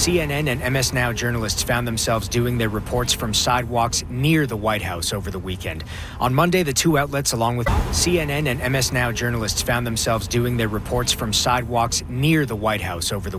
CNN and MS Now journalists found themselves doing their reports from sidewalks near the White House over the weekend. On Monday, the two outlets, along with CNN and MS Now journalists, found themselves doing their reports from sidewalks near the White House over the